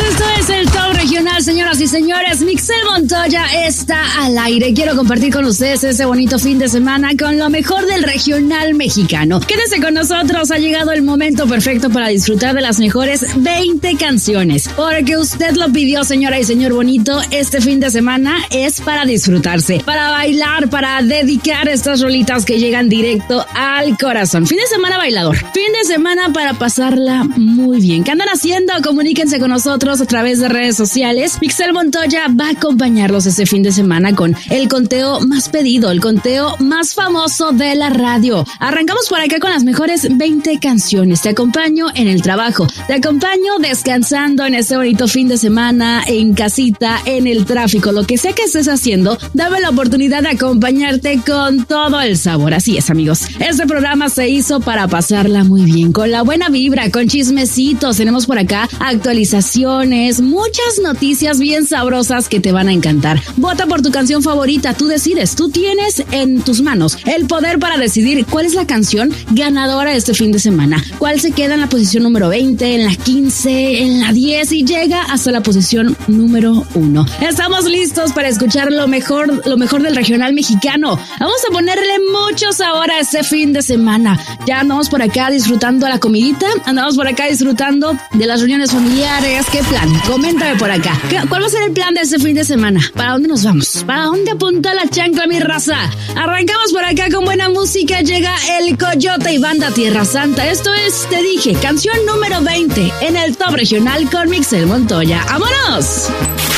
Esto es el Top Regional, señoras y señores. Mixel Montoya está al aire. Quiero compartir con ustedes ese bonito fin de semana con lo mejor del regional mexicano. Quédese con nosotros, ha llegado el momento perfecto para disfrutar de las mejores 20 canciones. Porque usted lo pidió, señora y señor bonito. Este fin de semana es para disfrutarse, para bailar, para dedicar estas rolitas que llegan directo al corazón. Fin de semana bailador, fin de semana para pasarla muy bien. ¿Qué andan haciendo? Comuníquense con nosotros a través de redes sociales. Mixel Montoya va a acompañarlos este fin de semana con el conteo más pedido, el conteo más famoso de la radio. Arrancamos por acá con las mejores 20 canciones. Te acompaño en el trabajo, te acompaño descansando en este bonito fin de semana, en casita, en el tráfico, lo que sea que estés haciendo, dame la oportunidad de acompañarte con todo el sabor. Así es, amigos. Este programa se hizo para pasarla muy bien, con la buena vibra, con chismecitos. Tenemos por acá actualizaciones, muchas noticias bien sabrosas que te van a encantar. Vota por tu canción favorita, tú decides, tú tienes en tus manos el poder para decidir cuál es la canción ganadora de este fin de semana, cuál se queda en la posición número 20, en la 15, en la 10 y llega hasta la posición número 1. Estamos listos para escuchar lo mejor del regional mexicano. Vamos a ponerle mucho sabor a este fin de semana. Ya andamos por acá disfrutando la comidita, andamos por acá disfrutando de las reuniones familiares. ¿Qué plan? Coméntame por acá. ¿Cuál va a ser el plan de este fin de semana? ¿Para dónde nos vamos? ¿Para dónde apunta la chancla, mi raza? Arrancamos por acá con buena música. Llega El Coyote y Banda Tierra Santa. Esto es Te Dije, canción número 20 en el Top Regional con Mixel Montoya. ¡Vámonos!